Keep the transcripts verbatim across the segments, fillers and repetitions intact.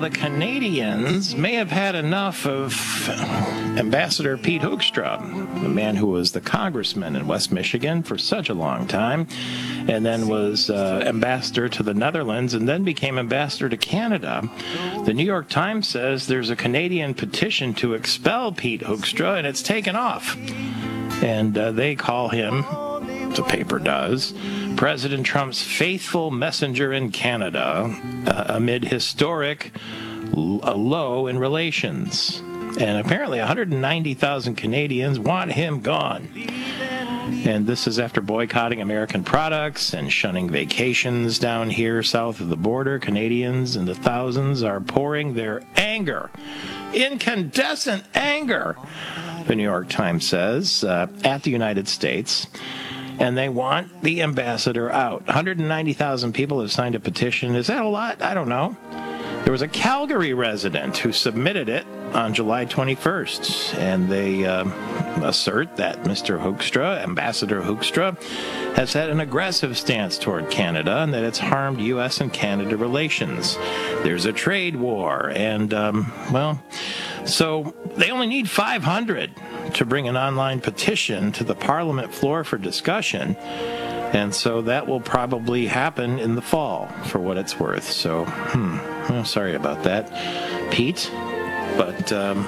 the Canadians may have had enough of Ambassador Pete Hoekstra, the man who was the congressman in West Michigan for such a long time, and then was uh, ambassador to the Netherlands, and then became ambassador to Canada. The New York Times says there's a Canadian petition to expel Pete Hoekstra, and it's taken off. And uh, they call him, the paper does, President Trump's faithful messenger in Canada uh, amid historic l- low in relations. And apparently one hundred ninety thousand Canadians want him gone. And this is after boycotting American products and shunning vacations down here south of the border. Canadians in the thousands are pouring their anger, incandescent anger, the New York Times says, uh, at the United States. And they want the ambassador out. one hundred ninety thousand people have signed a petition. Is that a lot? I don't know. There was a Calgary resident who submitted it on July twenty-first, and they uh, assert that Mister Hoekstra, Ambassador Hoekstra, has had an aggressive stance toward Canada and that it's harmed U S and Canada relations. There's a trade war, and, um, well, so they only need five hundred to bring an online petition to the Parliament floor for discussion. And so that will probably happen in the fall, for what it's worth. So, hmm, well, sorry about that, Pete. But um,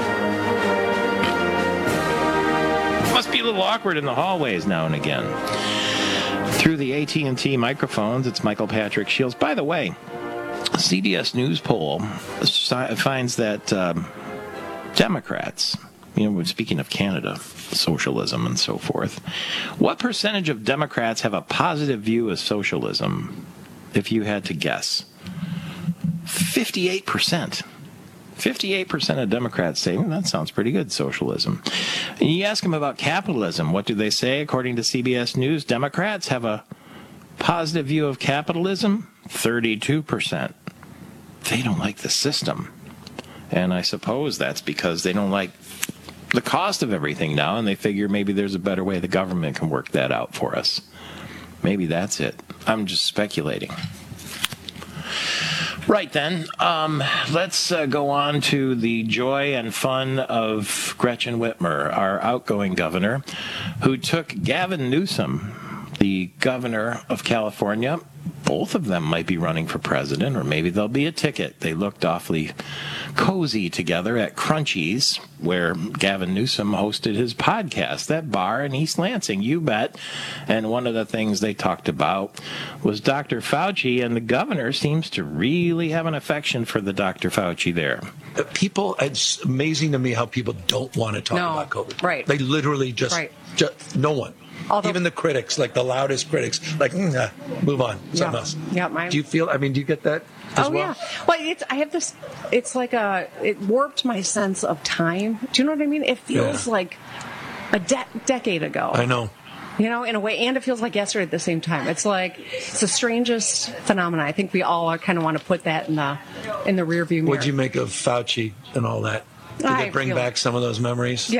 must be a little awkward in the hallways now and again. Through the A T and T microphones, it's Michael Patrick Shields. By the way, a C B S News poll finds that um, Democrats, you know, speaking of Canada, socialism and so forth, what percentage of Democrats have a positive view of socialism, if you had to guess? fifty-eight percent. fifty-eight percent of Democrats say, well, that sounds pretty good, socialism. And you ask them about capitalism. What do they say? According to C B S News, Democrats have a positive view of capitalism? thirty-two percent. They don't like the system. And I suppose that's because they don't like the cost of everything now, and they figure maybe there's a better way the government can work that out for us. Maybe that's it. I'm just speculating. Right then, um, let's uh, go on to the joy and fun of Gretchen Whitmer, our outgoing governor, who took Gavin Newsom, the governor of California. Both of them might be running for president, or maybe there'll be a ticket. They looked awfully cozy together at Crunchies, where Gavin Newsom hosted his podcast, that bar in East Lansing, you bet. And one of the things they talked about was Doctor Fauci, and the governor seems to really have an affection for the Doctor Fauci there. People, it's amazing to me how people don't want to talk no, about COVID. Right. They literally just, right. just no one. Although, even the critics, like the loudest critics, like, mm, nah, move on, something yeah, else. Yeah, my, do you feel, I mean, do you get that as oh, well? yeah. Well, it's, I have this, it's like a, it warped my sense of time. Do you know what I mean? It feels yeah. like a de- decade ago. I know. You know, in a way, and it feels like yesterday at the same time. It's like, it's the strangest phenomenon. I think we all kind of want to put that in the, in the rearview mirror. What'd you make of Fauci and all that? Did I it bring feel, back some of those memories? Yeah.